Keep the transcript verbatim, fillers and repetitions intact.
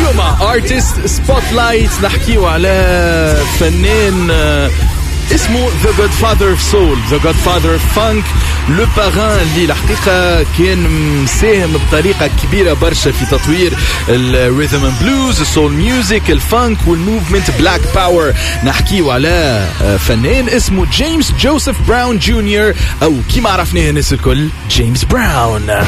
اليوم ارتست سبوت لايت نحكيو على فنان اسمه The Godfather of Soul, The Godfather of Funk, le parrain اللي الحقيقة كان مساهم بطريقة كبيرة برشا في تطوير الريثم اند بلوز, السول ميوزك, الفانك والموفمنت بلاك باور. نحكيو على فنان اسمه جيمس جوزيف براون جونيور, أو كما عرفناه الناس الكل جيمس براون.